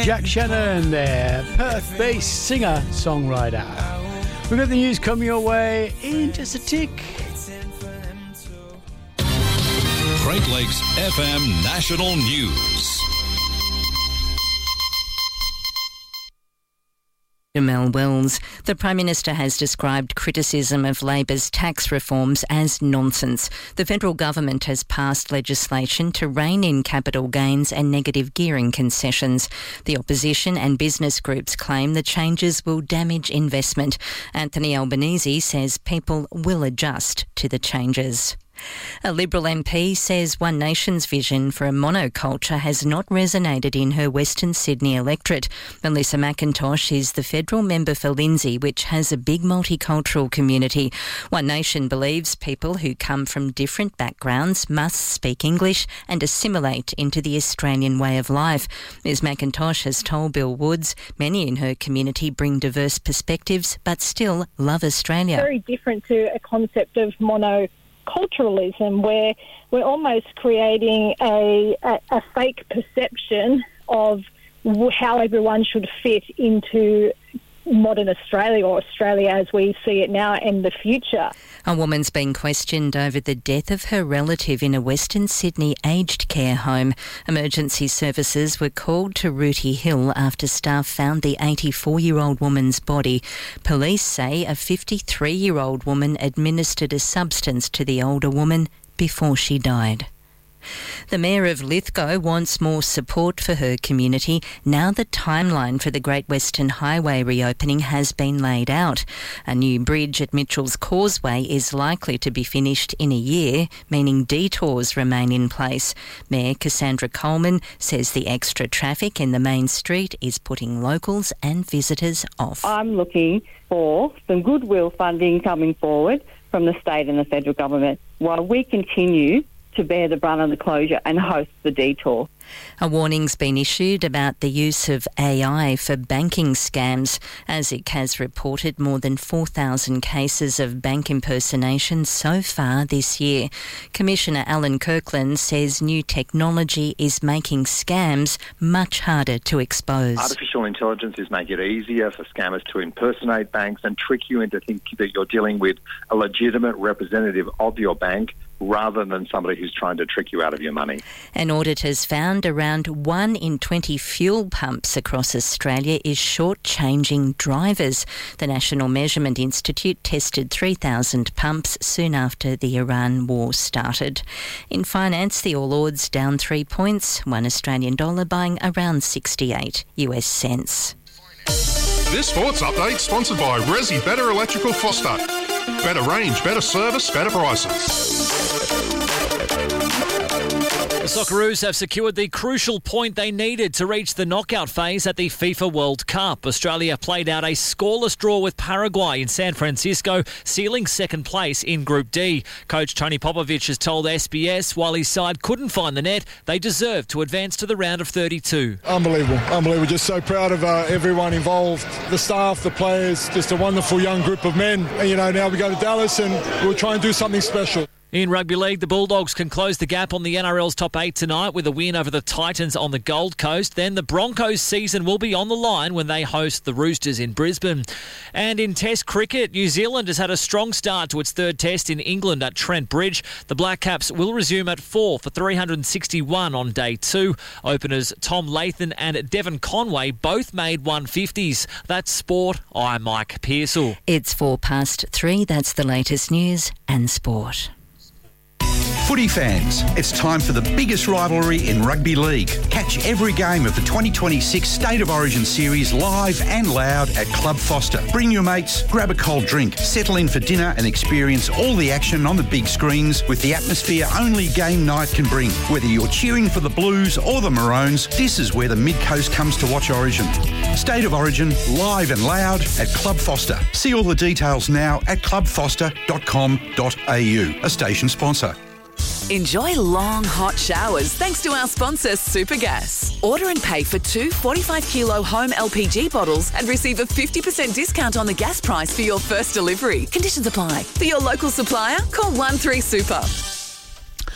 Jack Shannon there, Perth-based singer-songwriter. We've got the news coming your way in just a tick. Great Lakes FM National News. Mel Wells. The Prime Minister has described criticism of Labor's tax reforms as nonsense. The federal government has passed legislation to rein in capital gains and negative gearing concessions. The opposition and business groups claim the changes will damage investment. Anthony Albanese says people will adjust to the changes. A Liberal MP says One Nation's vision for a monoculture has not resonated in her Western Sydney electorate. Melissa McIntosh is the federal member for Lindsay, which has a big multicultural community. One Nation believes people who come from different backgrounds must speak English and assimilate into the Australian way of life. Ms McIntosh has told Bill Woods many in her community bring diverse perspectives but still love Australia. Very different to a concept of monoculturalism, where we're almost creating a fake perception of how everyone should fit into modern Australia, or Australia as we see it now and the future. A woman's been questioned over the death of her relative in a Western Sydney aged care home. Emergency services were called to Rooty Hill after staff found the 84-year-old woman's body. Police say a 53-year-old woman administered a substance to the older woman before she died. The Mayor of Lithgow wants more support for her community now the timeline for the Great Western Highway reopening has been laid out. A new bridge at Mitchell's Causeway is likely to be finished in a year, meaning detours remain in place. Mayor Cassandra Coleman says the extra traffic in the main street is putting locals and visitors off. I'm looking for some goodwill funding coming forward from the state and the federal government while we continue to bear the brunt of the closure and host the detour. A warning's been issued about the use of AI for banking scams. ASIC has reported more than 4,000 cases of bank impersonation so far this year. Commissioner Alan Kirkland says new technology is making scams much harder to expose. Artificial intelligence is making it easier for scammers to impersonate banks and trick you into thinking that you're dealing with a legitimate representative of your bank rather than somebody who's trying to trick you out of your money. An audit has found around 1 in 20 fuel pumps across Australia is shortchanging drivers. The National Measurement Institute tested 3,000 pumps soon after the Iran war started. In finance, the All Ords down 3 points, $1 Australian buying around 68 US cents. This sports update sponsored by Resi Better Electrical Foster. Better range, better service, better prices. The Socceroos have secured the crucial point they needed to reach the knockout phase at the FIFA World Cup. Australia played out a scoreless draw with Paraguay in San Francisco, sealing second place in Group D. Coach Tony Popovic has told SBS while his side couldn't find the net, they deserved to advance to the round of 32. Unbelievable. Just so proud of everyone involved, the staff, the players, just a wonderful young group of men. And, now we go to Dallas and we'll try and do something special. In Rugby League, the Bulldogs can close the gap on the NRL's top 8 tonight with a win over the Titans on the Gold Coast. Then the Broncos' season will be on the line when they host the Roosters in Brisbane. And in Test cricket, New Zealand has had a strong start to its third Test in England at Trent Bridge. The Black Caps will resume at 4 for 361 on day 2. Openers Tom Latham and Devon Conway both made 150s. That's sport. I'm Mike Pearsall. It's 3:04. That's the latest news and sport. Footy fans, it's time for the biggest rivalry in rugby league. Catch every game of the 2026 State of Origin series live and loud at Club Foster. Bring your mates, grab a cold drink, settle in for dinner and experience all the action on the big screens with the atmosphere only game night can bring. Whether you're cheering for the Blues or the Maroons, this is where the Mid-Coast comes to watch Origin. State of Origin, live and loud at Club Foster. See all the details now at clubfoster.com.au, a station sponsor. Enjoy long, hot showers thanks to our sponsor, Supergas. Order and pay for 2 45-kilo home LPG bottles and receive a 50% discount on the gas price for your first delivery. Conditions apply. For your local supplier, call 13-SUPER.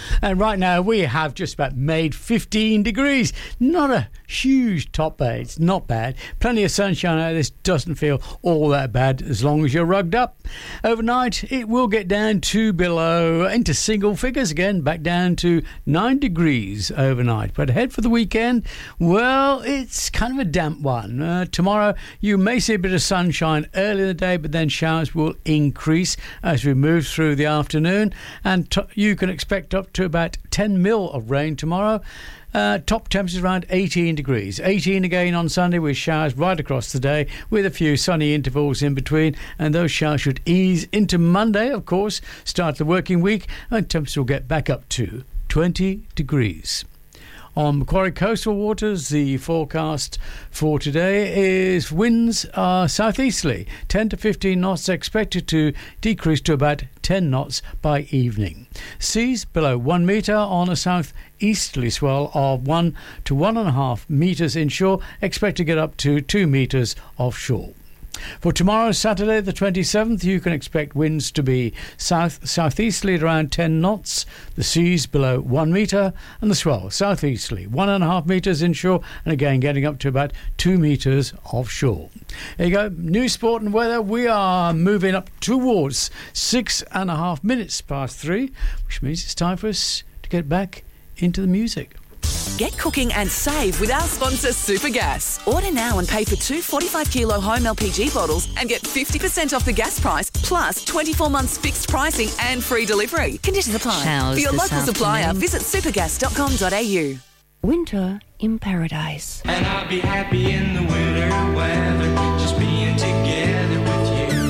And right now we have just about made 15 degrees. Not a huge top, but it's not bad. Plenty of sunshine out. This doesn't feel all that bad as long as you're rugged up. Overnight it will get down to below, into single figures again, back down to 9 degrees overnight. But ahead for the weekend, well, it's kind of a damp one. Tomorrow you may see a bit of sunshine early in the day, but then showers will increase as we move through the afternoon, and you can expect up to about 10 mil of rain tomorrow. Top temperatures around 18 degrees. 18 again on Sunday with showers right across the day with a few sunny intervals in between, and those showers should ease into Monday, of course, start the working week, and temperatures will get back up to 20 degrees. On Macquarie coastal waters, the forecast for today is winds are southeasterly, 10 to 15 knots, expected to decrease to about 10 knots by evening. Seas below 1 metre on a southeasterly swell of 1 to 1.5 metres inshore, expect to get up to 2 metres offshore. For tomorrow, Saturday the 27th, you can expect winds to be southeasterly at around 10 knots, the seas below 1 metre, and the swell southeasterly 1.5 metres inshore, and again getting up to about 2 metres offshore. There you go, news, sport and weather. We are moving up towards 6.5 minutes past 3, which means it's time for us to get back into the music. Get cooking and save with our sponsor Supergas. Order now and pay for 2 45-kilo home LPG bottles and get 50% off the gas price, plus 24 months fixed pricing and free delivery. Conditions apply. Showers for your local afternoon. supplier, visit supergas.com.au. Winter in paradise. And I'll be happy in the winter weather, just being together with you.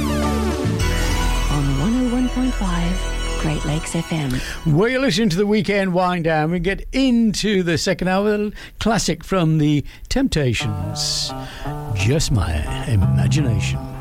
On 101.5 Great Lakes FM. Well, you're listening to the Weekend Wind Down. We get into the second hour, classic from the Temptations, Just My Imagination.